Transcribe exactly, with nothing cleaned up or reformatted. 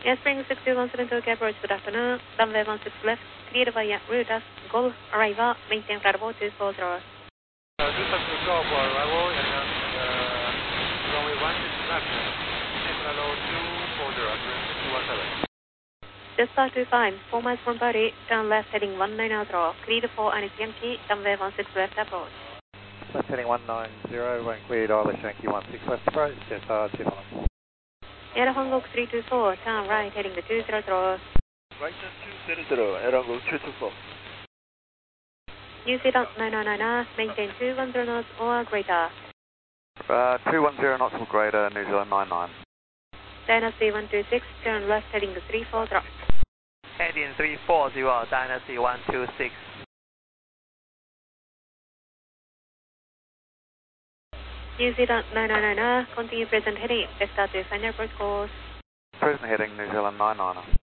Yes, Spring six two one seven Tokyo approach, good afternoon. Runway one six left, cleared via Rutas, Golf, arrival, maintain flight level two four zero. Uh, Rutas to go for arrival and then uh, runway one six left, maintain flight level two four zero, Spring six two one seven. Delta two five, four miles from Paris, turn left heading one nine zero, cleared for Anis Yankee, runway one six left approach. Left heading one nine zero, when cleared, Isla Yankee one six left approach, Delta two five. Air Hongkong three two four, turn right heading the two zero zero. Right turn two zero zero, Air Hongkong two two four. New Zealand nine nine nine, maintain two one zero knots or greater. Uh, two one zero knots or greater, New Zealand nine nine. Dynasty one two six, turn left heading the three four zero. Heading three four zero, Dynasty one two six. New Zealand nine nine nine, continue present heading, Delta two final approach course. Present heading, New Zealand nine nine.